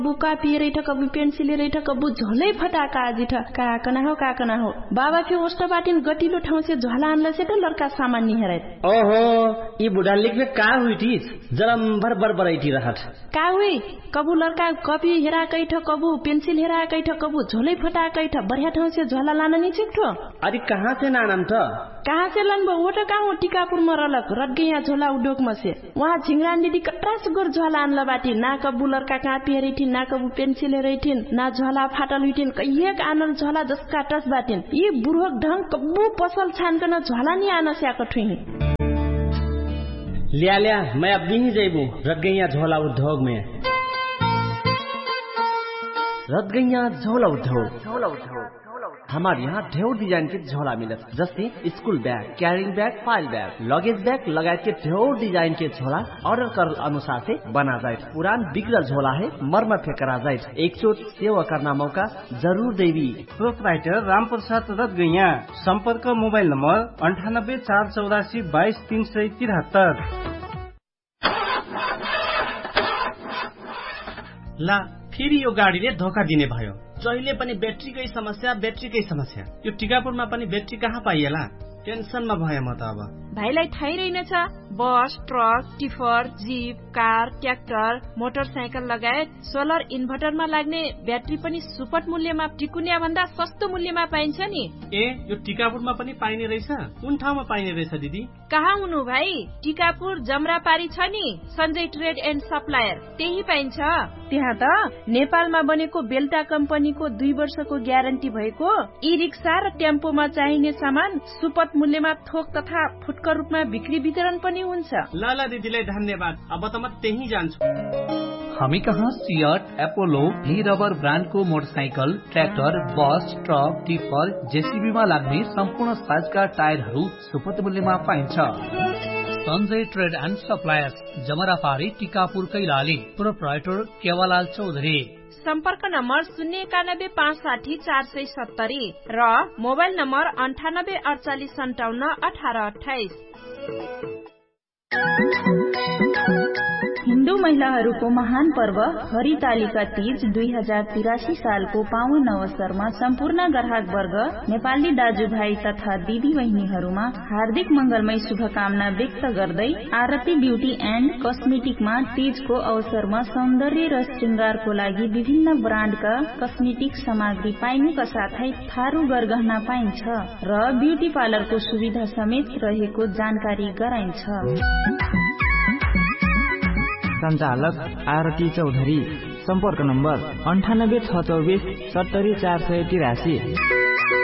बुका पिए ठ कबु पेन्सिल रे ठ कबु झोलै फटाका आजि ठ काकना हो बाबा फे ओष्ट बाटिन गटिलो ठाउँ से झोला आनला से त लड़का सामान नि हेरै ओहो ई बुढा लेख्ने का हुइटिस जरम भर बरबरैटी रहत का हुई कबु लड़का कपी हेरा कै ठ कबु पेन्सिल हेरा कै ठ कबु झोलै फटाकै ठ बढ़िया ठाउँ से झोला लान नि छिक्ठो अरे कहाँ से नानम त कहाँ से लनबो वो त कहाँ टिकापुर में रलक रटगैया झोला उद्योग में से वहाँ झिंगरान दीदी कट्रास गोर झोला आनला बाटी ना कबु लड़का कापी हेरिथिन ना कबु पेन्सिल हेरिथिन ना झोला फाटल हुइथिन कहिएक आनल झोला जसका टस बाटिन यी बुढोक ढंग कबु पसल छानकन झोला नि आन स्याको ठुही लिया मैं अब नहीं जाइबू रटगैया झोला उद्योग में रटगैया झोला उद्योग हमारे यहाँ ढेर डिजाइन के झोला मिलत जैसे school bag carrying bag file bag luggage bag लगायत के ढेर डिजाइन के झोला ऑर्डर कर अनुसार से बना जाए पुरान बिगड़ल झोला है मरम्मत करा जाए एक चोट सेवा करना मौका जरूर देवी प्रोपराइटर रामप्रसाद रटगैया संपर्क मोबाइल नंबर 9848822373 ला फेरि यो गाडीले धोका दिने भयो जहिले पनि ब्याट्रीकै समस्या यो टिकापुरमा पनि ब्याट्री कहाँ पाइएला टेन्सनमा भए म त अब भाइलाई थाहै रहेनछ bus truck tipper jeep car tractor motorcycle लगायत सोलर इन्भर्टरमा लाग्ने ब्याट्री पनि सुपथ मूल्यमा टिकुनिया भन्दा सस्तो मूल्यमा पाइन्छ नि ए यो टिकापुरमा पनि पाइने रहेछ कुन ठाउँमा पाइने रहेछ दिदी कहाँ हुनु भाइ टिकापुर जमरापारी छ नि सञ्जय ट्रेड एन्ड सप्लायर त्यही पाइन्छ त्यहाँ त नेपालमा बनेको बेल्टा कम्पनीको 2 वर्षको ग्यारेन्टी भएको ई रिक्सा र टेम्पोमा चाहिने सामान सुपथ मूल्यमा थोक तथा फुटकर रूपमा बिक्री वितरण पनि हुन्छ ल दिदीलाई धन्यवाद अब त म त्यही जान्छु हामी कहाँ सियट एपोलो भी रबर ब्रान्डको motorcycle tractor bus truck tipper जेसीबीमा लाग्ने सम्पूर्ण साइजका टायरहरू सुपथ मूल्यमा पाइन्छ Sanjay trade and suppliers जमरापारी Tikapur Kailali proprietor केवलाल Chaudhary सम्पर्क नम्बर 091560470 र मोबाइल नम्बर 9848571828 हिन्दू महिलाहरूको महान पर्व हरितालिका तीज 2083 सालको पावन अवसरमा सम्पूर्ण ग्राहक वर्ग नेपाली दाजुभाइ तथा दिदी बहिनीहरूमा हार्दिक मंगलमय शुभकामना व्यक्त गर्दै आरती ब्यूटी एन्ड कस्मेटिकमा तीजको अवसरमा सौन्दर्य र श्रृंगारको लागि विभिन्न ब्रान्डका कस्मेटिक सामग्री पाइनुका साथै थारू गरगहना पाइन्छ र ब्यूटी पार्लरको सुविधा समेत रहेको जानकारी गराइन्छ संचालक आरती चौधरी सम्पर्क नम्बर 9862470483